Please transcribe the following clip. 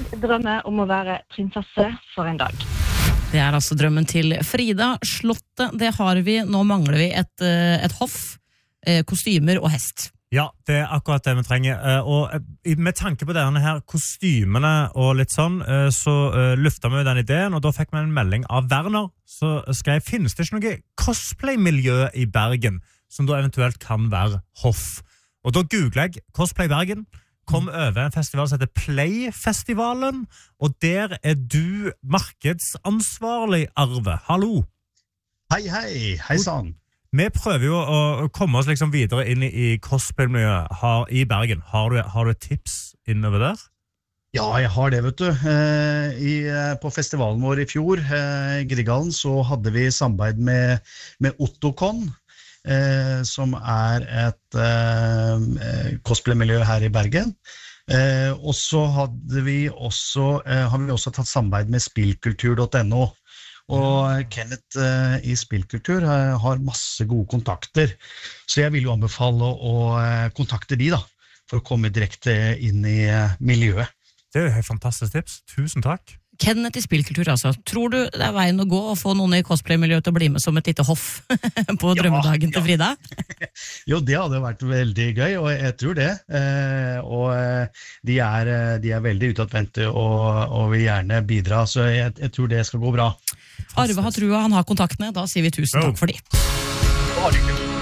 drømmer om å være prinsesse for en dag. Det altså drømmen til Frida. Slottet, det har vi. Nå mangler vi et hoff, kostymer og hest. Ja, det akkurat det vi trenger. Og med tanke på denne her kostymene og litt sånn, så luftet vi den ideen, og da fikk vi en melding av Werner. Så skrev, finnes det ikke noe cosplay-miljø i Bergen, som da eventuelt kan være hoff? Og da googlet jeg Cosplay Bergen, kom over en festival som heter Playfestivalen, og der du markedsansvarlig, Arve. Hallo! Hei, sann. Vi prøver jo å komme oss liksom videre inn i cosplay-miljøet i Bergen. Har du et tips innover der? Ja, jeg har det, vet du. På festivalen vår i fjor, Grieghallen, så hadde vi samarbeid med Ottokon, som et cosplay-miljø her i Bergen. Og så har vi også tatt samarbeid med spillkultur.no. Og Kenneth i Spillkultur har masse gode kontakter, så jeg vil jo anbefale å kontakte de da, for å komme direkte inn i miljøet. Det er jo et fantastisk tips. Tusen takk. Kenneth i Spillkultur, altså. Tror du det veien å gå å få noen i cosplay-miljøet til å bli med som et lite hoff på drømmedagen til Frida? Jo, det hadde vært veldig gøy, og jeg tror det. Og de er veldig utadvendte og vil gjerne bidra, så jeg tror det skal gå bra. Arve har trua, han har kontaktene. Da sier vi tusen takk for de.